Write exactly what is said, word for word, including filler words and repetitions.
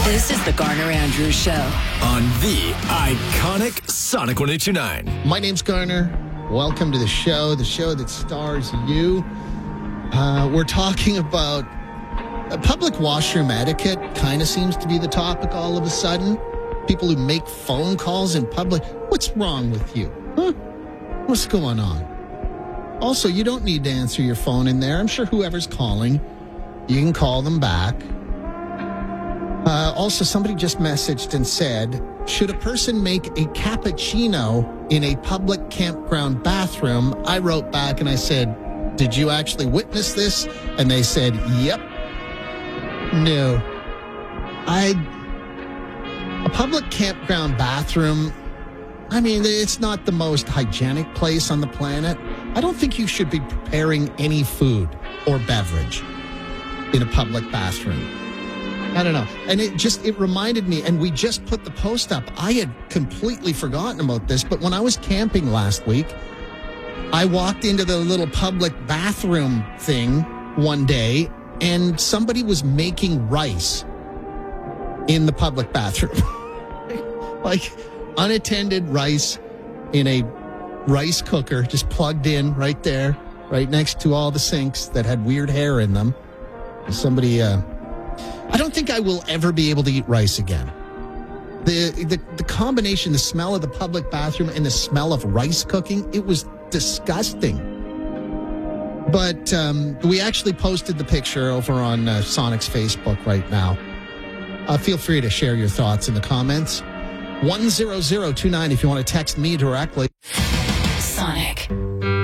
This is the Garner Andrews Show on the iconic Sonic one eighty-nine. My name's Garner. Welcome to the show, the show that stars you. Uh, we're talking about uh, public washroom etiquette. Kind of seems to be the topic all of a sudden. People who make phone calls in public. What's wrong with you? Huh? What's going on? Also, you don't need to answer your phone in there. I'm sure whoever's calling, you can call them back. Uh, also, somebody just messaged and said, should a person make a cappuccino in a public campground bathroom? I wrote back and I said, did you actually witness this? And they said, yep. No. I... A public campground bathroom, I mean, it's not the most hygienic place on the planet. I don't think you should be preparing any food or beverage in a public bathroom. I don't know. And it just, it reminded me, and we just put the post up. I had completely forgotten about this, but when I was camping last week, I walked into the little public bathroom thing one day, and somebody was making rice in the public bathroom. Like, unattended rice in a rice cooker, just plugged in right there, right next to all the sinks that had weird hair in them. Somebody, uh, I don't think I will ever be able to eat rice again. The, the the combination, the smell of the public bathroom and the smell of rice cooking, it was disgusting. But um, we actually posted the picture over on uh, Sonic's Facebook right now. Uh, feel free to share your thoughts in the comments. one zero zero two nine if you want to text me directly. Sonic.